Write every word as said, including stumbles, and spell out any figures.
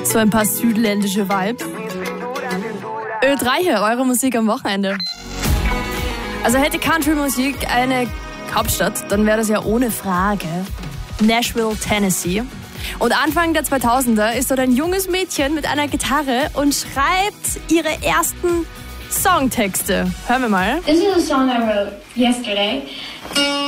So ein paar südländische Vibes. Ö drei hier, eure Musik am Wochenende. Also hätte Country-Musik eine Hauptstadt, dann wäre das ja ohne Frage Nashville, Tennessee. Und Anfang der zweitausender ist dort ein junges Mädchen mit einer Gitarre und schreibt ihre ersten Songtexte. Hören wir mal. This is a song I wrote yesterday.